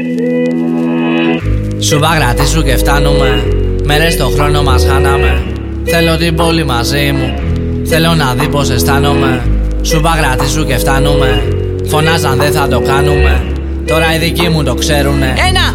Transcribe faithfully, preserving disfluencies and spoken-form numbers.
Σου παγρατήσου και φτάνουμε. Μέρες το χρόνο μας χάναμε. Θέλω την πόλη μαζί μου. Θέλω να δει πως αισθάνομαι. Σου παγρατήσου και φτάνουμε. Φωνάζαν δεν θα το κάνουμε. Τώρα οι δικοί μου το ξέρουνε. Ένα,